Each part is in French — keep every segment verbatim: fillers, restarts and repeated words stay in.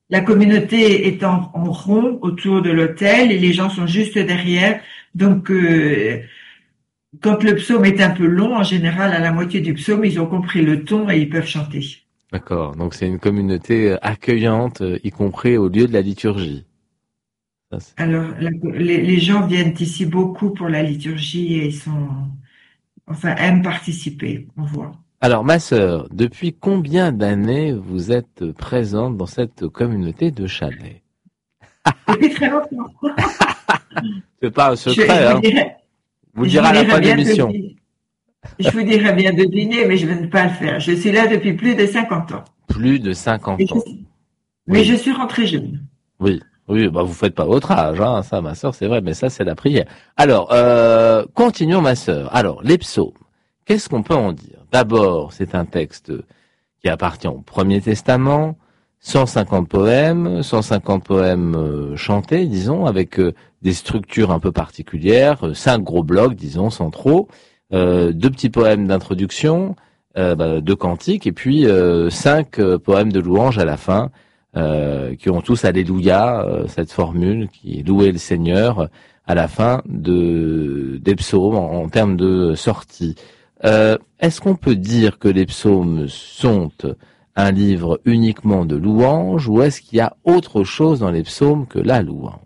la communauté est en, en rond autour de l'autel et les gens sont juste derrière. Donc, euh, quand le psaume est un peu long, en général, à la moitié du psaume, ils ont compris le ton et ils peuvent chanter. D'accord. Donc c'est une communauté accueillante, y compris au lieu de la liturgie. Ça, c'est- Alors, la- les, les gens viennent ici beaucoup pour la liturgie et sont, enfin, aiment participer, on voit. Alors, ma sœur, depuis combien d'années vous êtes présente dans cette communauté de Chalais? Depuis très longtemps. C'est pas un Je, je secret, vous hein. dirais, Vous le je direz vous à la dirais fin de bien l'émission. de, je vous dirais bien de deviner, mais je ne vais pas le faire. Je suis là depuis plus de cinquante ans. Plus de Et cinquante je- ans. mais je Oui, suis rentrée jeune. oui, oui. Bah, vous faites pas votre âge, hein. Ça, ma sœur, c'est vrai, mais ça, c'est la prière. Alors, euh, continuons, ma sœur. Alors, les psaumes. Qu'est-ce qu'on peut en dire? D'abord, c'est un texte qui appartient au Premier Testament, cent cinquante poèmes, cent cinquante poèmes euh, chantés, disons, avec euh, des structures un peu particulières, euh, cinq gros blocs, disons, centraux, euh, deux petits poèmes d'introduction, euh, bah, deux cantiques, et puis euh, cinq euh, poèmes de louange à la fin, euh, qui ont tous Alléluia, euh, cette formule qui est louer le Seigneur euh, à la fin de des psaumes en, en termes de sortie. Euh, est-ce qu'on peut dire que les psaumes sont un livre uniquement de louanges ou est-ce qu'il y a autre chose dans les psaumes que la louange?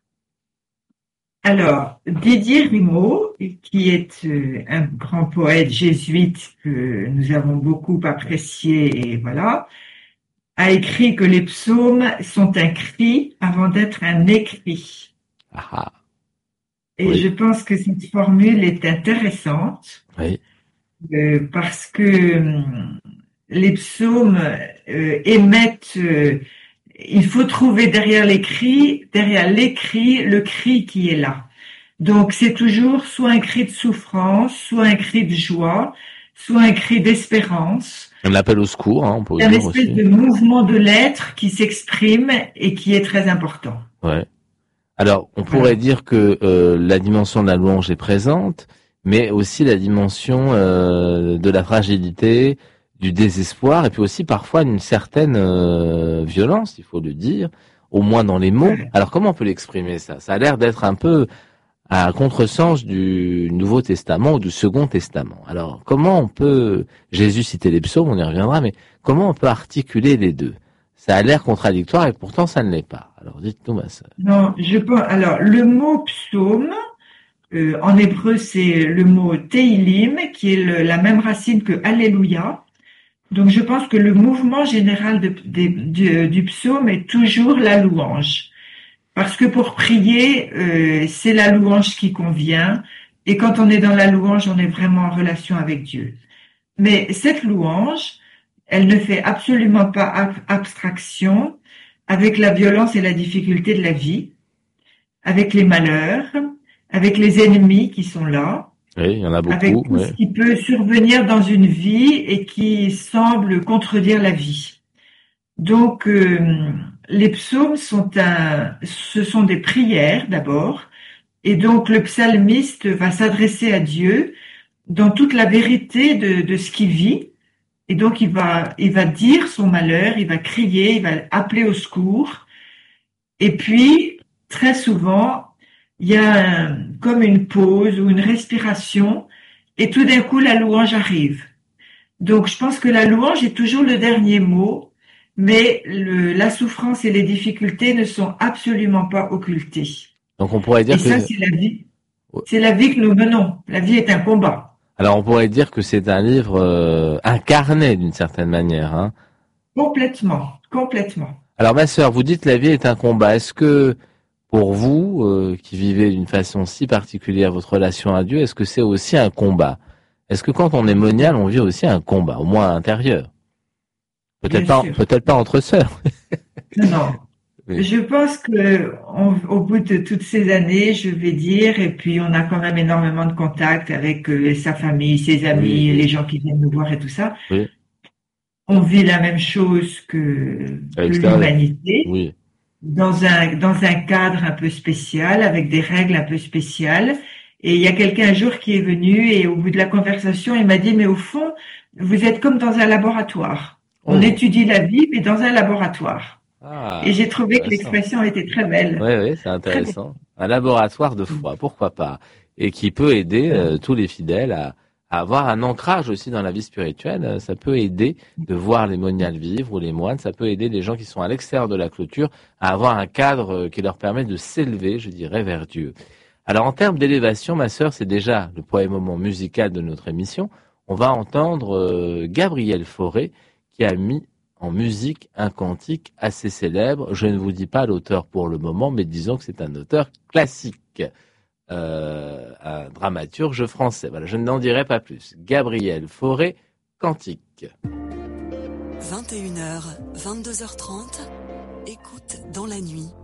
Alors, Didier Rimaud, qui est euh, un grand poète jésuite que nous avons beaucoup apprécié et voilà, a écrit que les psaumes sont un cri avant d'être un écrit. Ah, ah, Et oui, je pense que cette formule est intéressante oui, euh, parce que hum, les psaumes euh, émettent, euh, il faut trouver derrière les cris, derrière les cris, le cri qui est là. Donc c'est toujours soit un cri de souffrance, soit un cri de joie, soit un cri d'espérance. un appel au secours, hein, on pourrait C'est un dire espèce aussi. de mouvement de l'être qui s'exprime et qui est très important. Ouais. Alors, on pourrait Voilà. dire que euh, la dimension de la louange est présente, mais aussi la dimension euh, de la fragilité, du désespoir, et puis aussi parfois d'une certaine euh, violence, il faut le dire, au moins dans les mots. Ouais. Alors, comment on peut l'exprimer ça? Ça a l'air d'être un peu à contresens du Nouveau Testament ou du Second Testament. Alors, comment on peut, Jésus citait les psaumes, on y reviendra, mais comment on peut articuler les deux? Ça a l'air contradictoire et pourtant ça ne l'est pas. Alors, dites-nous, ma sœur. Non, je pense. Alors le mot psaume, euh, en hébreu, c'est le mot Teilim, qui est le- la même racine que Alléluia. Donc je pense que le mouvement général de- des- du, du psaume est toujours la louange. Parce que pour prier, euh, c'est la louange qui convient. Et quand on est dans la louange, on est vraiment en relation avec Dieu. Mais cette louange, elle ne fait absolument pas ab- abstraction avec la violence et la difficulté de la vie, avec les malheurs, avec les ennemis qui sont là, Oui, il y en a avec beaucoup, tout oui. ce qui peut survenir dans une vie et qui semble contredire la vie. Donc, euh, les psaumes sont un, ce sont des prières d'abord, et donc le psalmiste va s'adresser à Dieu dans toute la vérité de, de ce qu'il vit, et donc il va, il va dire son malheur, il va crier, il va appeler au secours, et puis très souvent il y a un- comme une pause ou une respiration, et tout d'un coup la louange arrive. Donc, je pense que la louange est toujours le dernier mot, mais le, la souffrance et les difficultés ne sont absolument pas occultées. Donc on pourrait Et dire ça, que, c'est la vie. C'est la vie que nous menons. La vie est un combat. alors on pourrait dire que c'est un livre euh, incarné d'une certaine manière, hein. Complètement. Complètement. Alors ma sœur, vous dites la vie est un combat. Est-ce que pour vous, euh, qui vivez d'une façon si particulière votre relation à Dieu, est-ce que c'est aussi un combat? Est-ce que quand on est monial, on vit aussi un combat, au moins intérieur? Peut-être Bien pas, sûr. peut-être pas entre sœurs. Non, non. Oui, Je pense que on- au bout de toutes ces années, je vais dire, et puis on a quand même énormément de contacts avec euh, sa famille, ses oui, amis, les oui, gens qui viennent nous voir et tout ça. oui. On vit la même chose que, À que l'extérieur. l'humanité. Oui. dans un, dans un cadre un peu spécial, avec des règles un peu spéciales. Et il y a quelqu'un un jour qui est venu et au bout de la conversation, il m'a dit, mais au fond, vous êtes comme dans un laboratoire. On Oh. étudie la vie, mais dans un laboratoire. Ah, Et j'ai trouvé que intéressant. l'expression était très belle. Oui, oui, c'est Très belle. intéressant. Un laboratoire de foi, pourquoi pas? Et qui peut aider euh, tous les fidèles à, à avoir un ancrage aussi dans la vie spirituelle. Euh, Ça peut aider de voir les moniales vivre ou les moines. Ça peut aider les gens qui sont à l'extérieur de la clôture à avoir un cadre euh, qui leur permet de s'élever, je dirais, vers Dieu. Alors, en termes d'élévation, ma sœur, c'est déjà le premier moment musical de notre émission. On va entendre euh, Gabriel Fauré qui a mis en musique un cantique assez célèbre. Je ne vous dis pas l'auteur pour le moment, mais disons que c'est un auteur classique, euh, un dramaturge français. Voilà, je n'en dirai pas plus. Gabriel Fauré, cantique. vingt et une heures, vingt-deux heures trente, écoute dans la nuit.